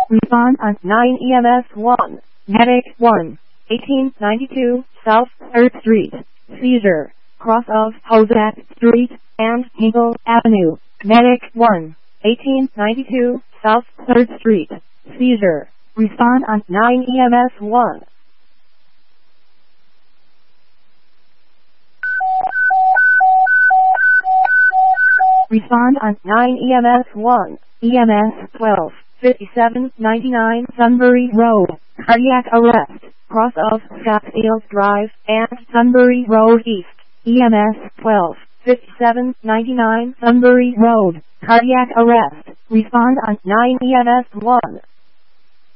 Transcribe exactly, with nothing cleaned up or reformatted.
Respond on nine E M S one. Medic one. eighteen ninety-two South third Street. Seizure. Cross of Hosek Street and Hinkle Avenue. Medic one. eighteen ninety-two South third Street. Seizure. Respond on nine E M S one. Respond on nine E M S one. E M S twelve. fifty-seven ninety-nine Sunbury Road. Cardiac arrest. Cross of Scottsdale Drive and Sunbury Road East. E M S twelve. fifty-seven ninety-nine Sunbury Road. Cardiac arrest. Respond on nine E M S one.